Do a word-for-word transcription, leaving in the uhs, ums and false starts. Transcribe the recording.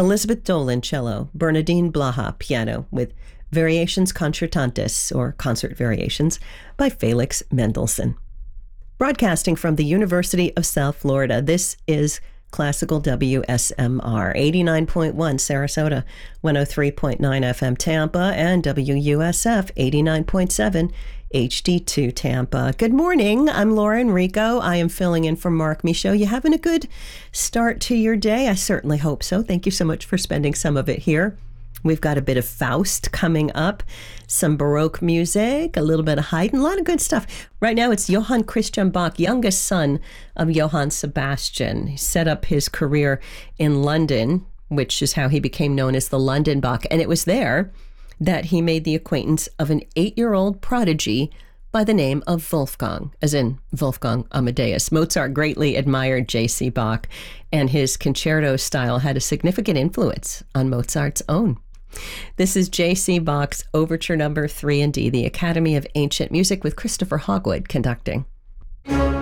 Elizabeth Dolan, cello. Bernardine Blaha, piano, with Variations Concertantes, or Concert Variations, by Felix Mendelssohn. Broadcasting from the University of South Florida, this is Classical W S M R, eighty-nine point one Sarasota, one oh three point nine F M Tampa, and W U S F eighty-nine point seven H D two Tampa. Good morning. I'm Laura Enrico. I am filling in for Mark Michaud. You having a good start to your day? I certainly hope so. Thank you so much for spending some of it here. We've got a bit of Faust coming up, some Baroque music, a little bit of Haydn, a lot of good stuff. Right now it's Johann Christian Bach, youngest son of Johann Sebastian. He set up his career in London, which is how he became known as the London Bach. And it was there that he made the acquaintance of an eight-year-old prodigy by the name of Wolfgang, as in Wolfgang Amadeus. Mozart greatly admired J C. Bach, and his concerto style had a significant influence on Mozart's own. This is J C. Bach's Overture Number three in D, the Academy of Ancient Music, with Christopher Hogwood conducting.